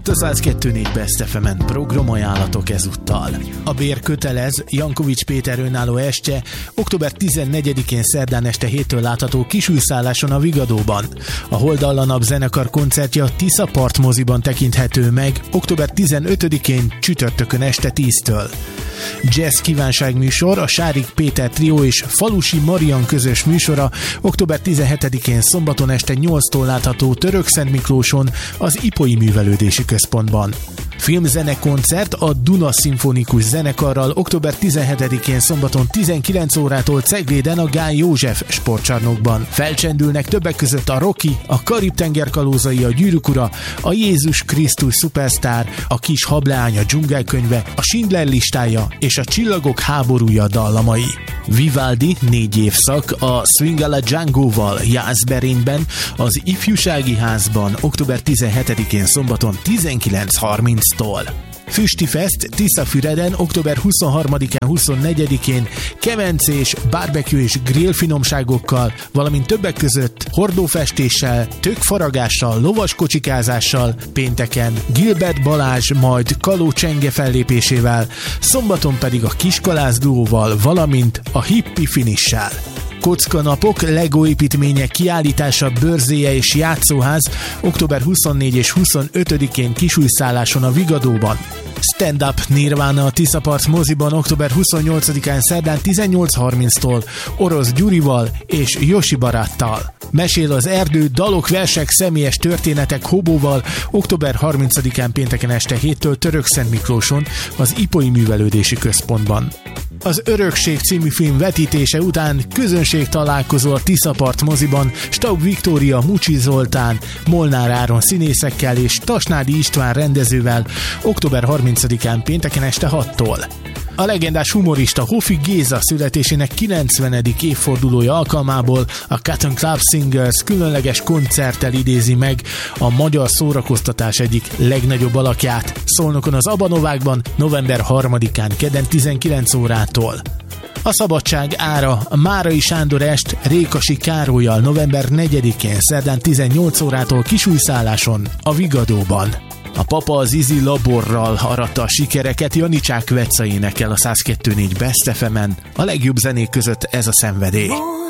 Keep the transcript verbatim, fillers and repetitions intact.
Itt a száz kettő négy Best ef emen programajánlatok ezúttal. A Bér kötelez, Jankovics Péter önálló estje október tizennegyedikén szerdán este héttől látható Kisülszálláson a Vigadóban. A Hold All a Nap zenekar koncertje a Tisza Part moziban tekinthető meg október tizenötödikén csütörtökön este tíztől. Jazz kívánságműsor, a Sárik Péter trió és Falusi Marian közös műsora október tizenhetedikén szombaton este nyolctól látható Törökszentmiklóson az Ipoi Művelődési Központban. Filmzenekoncert a Duna Szimfonikus Zenekarral október tizenhetedikén szombaton tizenkilenc órától Cegléden a Gál József sportcsarnokban. Felcsendülnek többek között a Rocky, a Karib-tenger kalózai, a Gyűrűk ura, a Jézus Krisztus Superstar, a Kis hableány, a Dzsungelkönyve, a Schindler listája és a Csillagok háborúja dallamai. Vivaldi négy évszak a Swing alla Django-val Jászberényben, az Ifjúsági Házban október tizenhetedikén szombaton tizenkilenc harminctól. Füstifest Tiszafüreden október huszonharmadikán huszonnegyedikén kemencés, barbecue és grill finomságokkal, valamint többek között hordófestéssel, tökfaragással, lovaskocsikázással, pénteken Gilbert Balázs, majd Kaló Csenge fellépésével, szombaton pedig a Kiskalász duóval, valamint a Hippi Finissel. Kockanapok, Lego építmények kiállítása, bőrzéje és játszóház október huszonnégy és huszonötödikén Kisülszálláson a Vigadóban. Stand-up Nirvana a Tisza Part moziban október huszonnyolcadikán szerdán tizennyolc harminctól Orosz Gyurival és Josi Baráttal. Mesél az erdő, dalok, versek, személyes történetek Hobóval október harmincadikán pénteken este héttől Törökszentmiklóson az Ipoi Művelődési Központban. Az Örökség című film vetítése után közönség találkozó a Tisza Part moziban Staub Viktória, Mucsi Zoltán, Molnár Áron színészekkel és Tasnádi István rendezővel október harmincadikán pénteken este hattól. A legendás humorista Hofi Géza születésének kilencvenedik évfordulója alkalmából a Cotton Club Singers különleges koncerttel idézi meg a magyar szórakoztatás egyik legnagyobb alakját Szolnokon az Abanovákban november harmadikán kedden tizenkilenc órától. A Szabadság ára a Márai Sándor est Rékasi Károllyal november negyedikén szerdán tizennyolc órától Kisújszálláson a Vigadóban. A Papa az Izi Laborral aratta a sikereket, Janicsák Veca énekel a száz kettő négy Best ef emen, a legjobb zenék között ez a szenvedély.